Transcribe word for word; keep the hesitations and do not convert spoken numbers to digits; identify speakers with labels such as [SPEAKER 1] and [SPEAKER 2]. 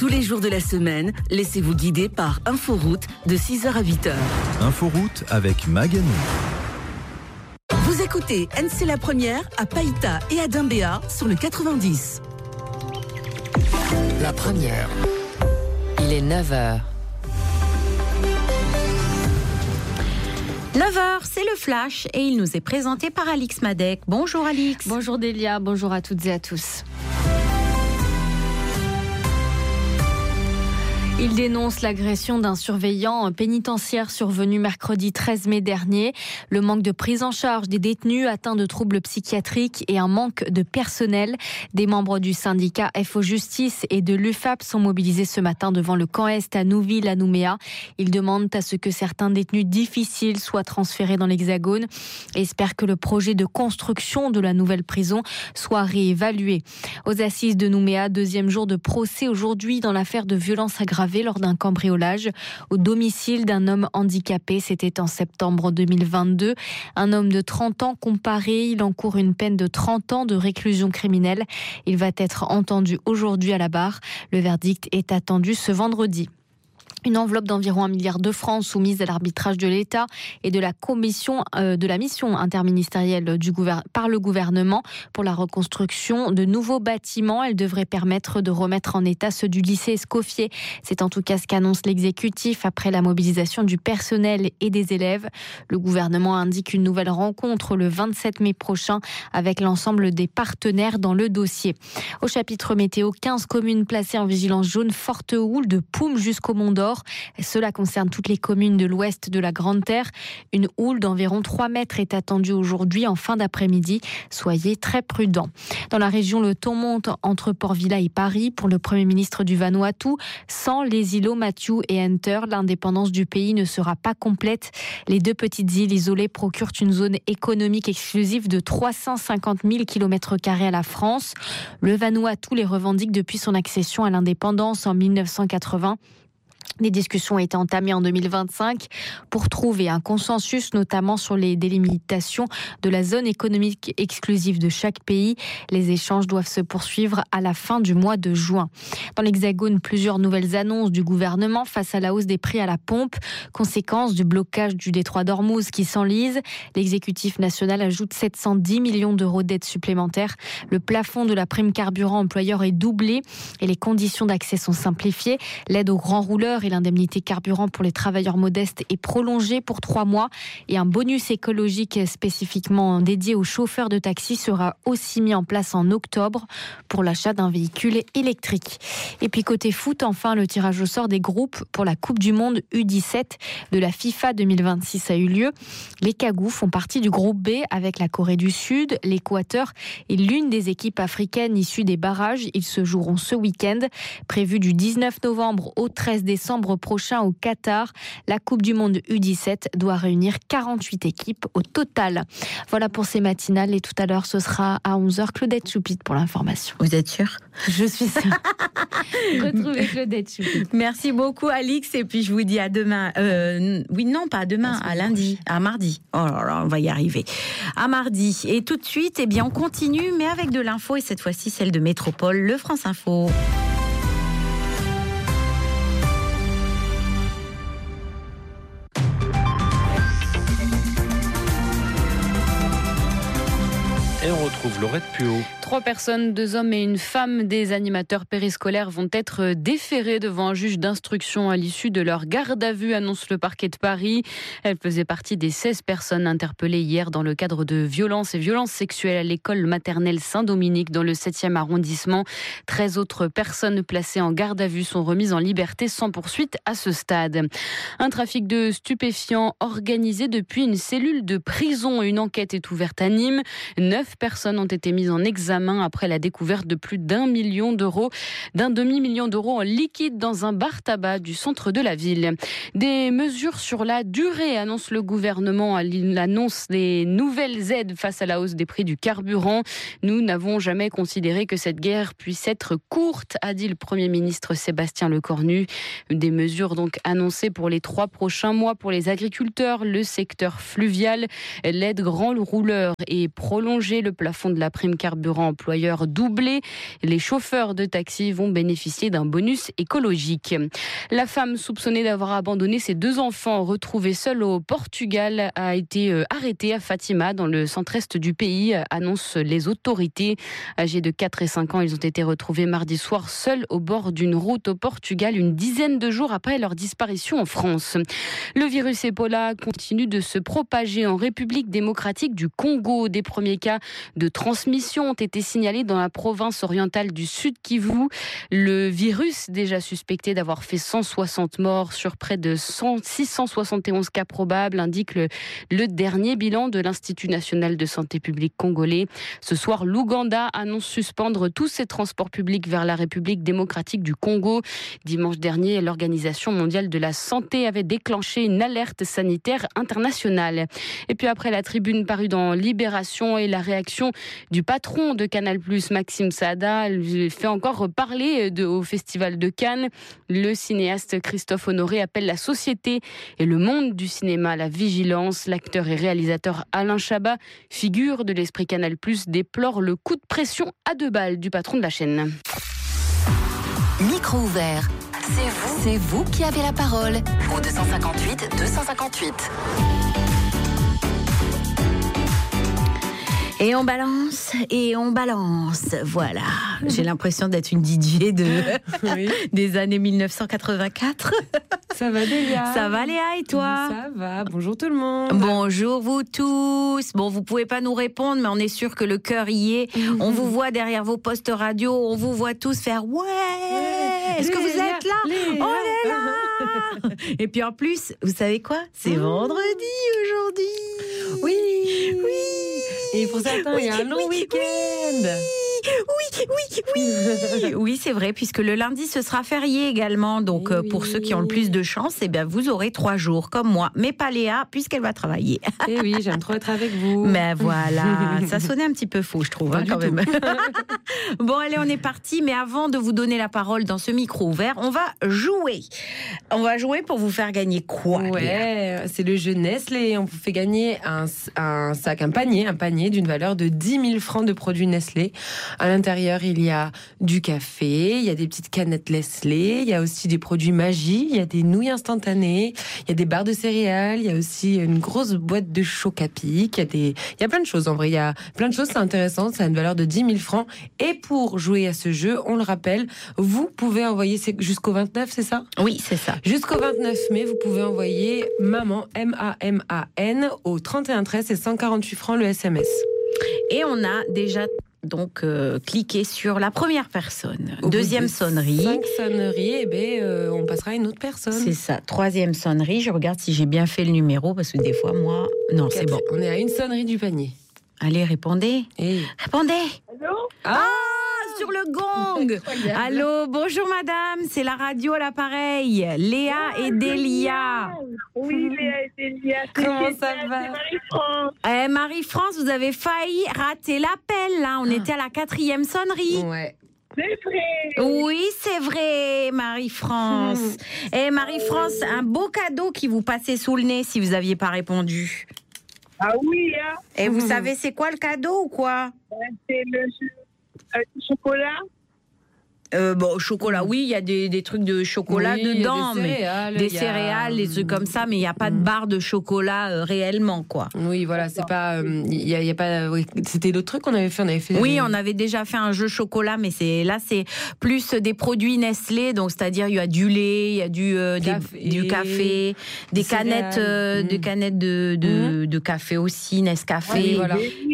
[SPEAKER 1] Tous les jours de la semaine, laissez-vous guider par Inforoute de six heures à huit heures.
[SPEAKER 2] Inforoute avec Maganou.
[SPEAKER 1] Vous écoutez N C La Première à Païta et à Dimbéa sur le quatre-vingt-dix.
[SPEAKER 3] La Première. Il est neuf heures.
[SPEAKER 4] neuf heures, c'est le Flash et il nous est présenté par Alix Madec. Bonjour Alix.
[SPEAKER 5] Bonjour Delia, bonjour à toutes et à tous. Il dénonce l'agression d'un surveillant pénitentiaire survenu mercredi treize mai dernier. Le manque de prise en charge des détenus atteints de troubles psychiatriques et un manque de personnel. Des membres du syndicat F O Justice et de l'U F A P sont mobilisés ce matin devant le camp Est à Nouville à Nouméa. Ils demandent à ce que certains détenus difficiles soient transférés dans l'Hexagone et espèrent que le projet de construction de la nouvelle prison soit réévalué. Aux assises de Nouméa, deuxième jour de procès aujourd'hui dans l'affaire de violence aggravée lors d'un cambriolage au domicile d'un homme handicapé. C'était en septembre deux mille vingt-deux. Un homme de trente ans comparé. Il encourt une peine de trente ans de réclusion criminelle. Il va être entendu aujourd'hui à la barre. Le verdict est attendu ce vendredi. Une enveloppe d'environ un milliard de francs soumise à l'arbitrage de l'État et de la commission euh, de la mission interministérielle du gouver- par le gouvernement pour la reconstruction de nouveaux bâtiments. Elle devrait permettre de remettre en état ceux du lycée Escoffier. C'est en tout cas ce qu'annonce l'exécutif après la mobilisation du personnel et des élèves. Le gouvernement indique une nouvelle rencontre le vingt-sept mai prochain avec l'ensemble des partenaires dans le dossier. Au chapitre météo, quinze communes placées en vigilance jaune, forte houle de Poum jusqu'au Mont d'Or. Cela concerne toutes les communes de l'ouest de la Grande Terre. Une houle d'environ trois mètres est attendue aujourd'hui en fin d'après-midi. Soyez très prudents. Dans la région, le ton monte entre Port-Vila et Paris pour le Premier ministre du Vanuatu. Sans les îlots Matthew et Hunter, l'indépendance du pays ne sera pas complète. Les deux petites îles isolées procurent une zone économique exclusive de trois cent cinquante mille kilomètres carrés à la France. Le Vanuatu les revendique depuis son accession à l'indépendance en mille neuf cent quatre-vingts. Des discussions ont été entamées en deux mille vingt-cinq pour trouver un consensus, notamment sur les délimitations de la zone économique exclusive de chaque pays. Les échanges doivent se poursuivre à la fin du mois de juin. Dans l'Hexagone, plusieurs nouvelles annonces du gouvernement face à la hausse des prix à la pompe, conséquence du blocage du détroit d'Ormuz qui s'enlise. L'exécutif national ajoute sept cent dix millions d'euros d'aides supplémentaires. Le plafond de la prime carburant employeur est doublé et les conditions d'accès sont simplifiées. L'aide aux grands rouleurs et l'indemnité carburant pour les travailleurs modestes est prolongée pour trois mois et un bonus écologique spécifiquement dédié aux chauffeurs de taxi sera aussi mis en place en octobre pour l'achat d'un véhicule électrique. Et puis côté foot, enfin, le tirage au sort des groupes pour la Coupe du Monde U dix-sept de la FIFA deux mille vingt-six a eu lieu. Les Cagous font partie du groupe B avec la Corée du Sud, l'Équateur et l'une des équipes africaines issues des barrages. Ils se joueront ce week-end, prévu du dix-neuf novembre au treize décembre prochain au Qatar. La Coupe du Monde U dix-sept doit réunir quarante-huit équipes au total. Voilà pour ces matinales et tout à l'heure ce sera à onze heures Claudette Choupit pour l'information.
[SPEAKER 4] Vous êtes sûre ?
[SPEAKER 5] Je suis sûre. Retrouvez Claudette Choupit.
[SPEAKER 4] Merci beaucoup Alix et puis je vous dis à demain. Euh, oui non pas à demain, à lundi, à mardi. Oh là là, on va y arriver. À mardi. Et tout de suite, eh bien on continue mais avec de l'info et cette fois-ci celle de Métropole, le France Info.
[SPEAKER 6] Et on retrouve Laurette Puot.
[SPEAKER 5] Trois personnes, deux hommes et une femme des animateurs périscolaires vont être déférés devant un juge d'instruction à l'issue de leur garde à vue, annonce le parquet de Paris. Elles faisaient partie des seize personnes interpellées hier dans le cadre de violences et violences sexuelles à l'école maternelle Saint-Dominique dans le septième arrondissement. treize autres personnes placées en garde à vue sont remises en liberté sans poursuite à ce stade. Un trafic de stupéfiants organisé depuis une cellule de prison. Une enquête est ouverte à Nîmes. Neuf personnes ont été mises en examen après la découverte de plus d'un million d'euros, d'un demi-million d'euros en liquide dans un bar-tabac du centre de la ville. Des mesures sur la durée, annonce le gouvernement. Il annonce des nouvelles aides face à la hausse des prix du carburant. Nous n'avons jamais considéré que cette guerre puisse être courte, a dit le Premier ministre Sébastien Lecornu. Des mesures donc annoncées pour les trois prochains mois pour les agriculteurs, le secteur fluvial, l'aide grand rouleur est prolongée. Le plafond
[SPEAKER 7] plafond de la prime carburant employeur doublé. Les chauffeurs de taxi vont bénéficier d'un bonus écologique. La femme soupçonnée d'avoir abandonné ses deux enfants retrouvés seuls au Portugal a été arrêtée à Fatima, dans le centre-est du pays, annoncent les autorités. Âgés de quatre et cinq ans, ils ont été retrouvés mardi soir seuls au bord d'une route au Portugal, une dizaine de jours après leur disparition en France. Le virus Ebola continue de se propager en République démocratique du Congo. Des premiers cas de transmission ont été signalés dans la province orientale du Sud Kivu. Le virus, déjà suspecté d'avoir fait cent soixante morts sur près de six cent soixante et onze cas probables, indique le, le dernier bilan de l'Institut national de santé publique congolais. Ce soir, l'Ouganda annonce suspendre tous ses transports publics vers la République démocratique du Congo. Dimanche dernier, l'Organisation mondiale de la santé avait déclenché une alerte sanitaire internationale. Et puis après la tribune parue dans Libération et la réaction du patron de Canal plus, Maxime Saada, elle fait encore parler de, au Festival de Cannes. Le cinéaste Christophe Honoré appelle la société et le monde du cinéma à la vigilance. L'acteur et réalisateur Alain Chabat, figure de l'esprit Canal plus, déplore le coup de pression à deux balles du patron de la chaîne.
[SPEAKER 3] Micro ouvert. C'est vous, c'est vous qui avez la parole. Au deux cent cinquante-huit deux cent cinquante-huit.
[SPEAKER 4] Et on balance, et on balance. Voilà. J'ai l'impression d'être une D J de... oui. des années mille neuf cent quatre-vingt-quatre.
[SPEAKER 8] Ça va, Léa?
[SPEAKER 4] Ça va, Léa, et toi?
[SPEAKER 8] Ça va. Bonjour tout le monde.
[SPEAKER 4] Bonjour vous tous. Bon, vous pouvez pas nous répondre, mais on est sûr que le cœur y est. On vous voit derrière vos postes radio. On vous voit tous faire ouais. Est-ce que vous êtes là?
[SPEAKER 8] Léa.
[SPEAKER 4] On est là. Et puis en plus, vous savez quoi? C'est vendredi aujourd'hui.
[SPEAKER 8] Oui.
[SPEAKER 4] Oui.
[SPEAKER 8] Et pour certains, oui, il y a un long oui, week-end.
[SPEAKER 4] Oui, oui, oui. Oui, c'est vrai, puisque le lundi, ce sera férié également. Donc,
[SPEAKER 8] oui,
[SPEAKER 4] euh, pour ceux qui ont le plus de chance, eh bien, vous aurez trois jours, comme moi. Mais pas Léa, puisqu'elle va travailler.
[SPEAKER 8] Eh oui, j'aime trop être avec vous.
[SPEAKER 4] Mais voilà, ça sonnait un petit peu faux, je trouve, hein, quand même. Bon, allez, on est parti. Mais avant de vous donner la parole dans ce micro ouvert, on va jouer. On va jouer pour vous faire gagner quoi?
[SPEAKER 8] Ouais, c'est le jeu Nestlé. On vous fait gagner un, un sac, un panier, un panier d'une valeur de dix mille francs de produits Nestlé. À l'intérieur, il y a du café, il y a des petites canettes Nestlé, il y a aussi des produits magie, il y a des nouilles instantanées, il y a des barres de céréales, il y a aussi une grosse boîte de choc à pic, il y a des, il y a plein de choses en vrai, il y a plein de choses, c'est intéressant, ça a une valeur de dix mille francs. Et pour jouer à ce jeu, on le rappelle, vous pouvez envoyer jusqu'au vingt-neuf, c'est ça?
[SPEAKER 4] Oui, c'est ça.
[SPEAKER 8] Jusqu'au vingt-neuf mai, vous pouvez envoyer maman, M A M A N, au trente et un treize, c'est cent quarante-huit francs le S M S.
[SPEAKER 4] Et on a déjà donc euh, cliqué sur la première personne.
[SPEAKER 8] Au
[SPEAKER 4] Deuxième sonnerie.
[SPEAKER 8] Cinq sonneries, et ben euh, on passera à une autre personne.
[SPEAKER 4] C'est ça. Troisième sonnerie. Je regarde si j'ai bien fait le numéro parce que des fois moi, non, c'est bon.
[SPEAKER 8] On est à une sonnerie du panier.
[SPEAKER 4] Allez, répondez.
[SPEAKER 8] Et...
[SPEAKER 4] Répondez.
[SPEAKER 9] Allô?
[SPEAKER 4] Ah, sur le gong. Allô, bonjour madame, c'est la radio à l'appareil. Léa
[SPEAKER 9] Ah,
[SPEAKER 4] et Délia.
[SPEAKER 9] Oui, Léa et Délia.
[SPEAKER 8] Comment
[SPEAKER 9] génial,
[SPEAKER 8] ça va?
[SPEAKER 9] C'est Marie-France.
[SPEAKER 4] Eh, Marie-France, vous avez failli rater l'appel là. On
[SPEAKER 8] Ah.
[SPEAKER 4] était à la quatrième sonnerie.
[SPEAKER 8] Ouais.
[SPEAKER 9] C'est vrai.
[SPEAKER 4] Oui, c'est vrai, Marie-France. Eh, Marie-France, un beau cadeau qui vous passait sous le nez si vous n'aviez pas répondu.
[SPEAKER 9] Ah oui, hein.
[SPEAKER 4] Et vous savez c'est quoi le cadeau ou quoi?
[SPEAKER 9] C'est le euh, chocolat.
[SPEAKER 4] Euh, bon, chocolat, oui, il y a des, des trucs de chocolat
[SPEAKER 8] Oui,
[SPEAKER 4] dedans,
[SPEAKER 8] des
[SPEAKER 4] mais
[SPEAKER 8] céréales,
[SPEAKER 4] des
[SPEAKER 8] il y a...
[SPEAKER 4] céréales, des trucs comme ça, mais il n'y a pas de barre de chocolat euh, réellement, quoi.
[SPEAKER 8] Oui, voilà, c'est pas, il euh, y, a, y a pas, oui, c'était d'autres trucs qu'on avait fait, on avait fait.
[SPEAKER 4] Oui, on avait déjà fait un jeu chocolat, mais c'est là, c'est plus des produits Nestlé, donc c'est-à-dire il y a du lait, il y a du euh,
[SPEAKER 8] café,
[SPEAKER 4] des, du café, des
[SPEAKER 8] des
[SPEAKER 4] canettes,
[SPEAKER 8] céréales.
[SPEAKER 4] euh,
[SPEAKER 8] Mmh.
[SPEAKER 4] des canettes de de,
[SPEAKER 8] Mmh.
[SPEAKER 4] de café aussi, Nescafé.
[SPEAKER 8] Oui, voilà.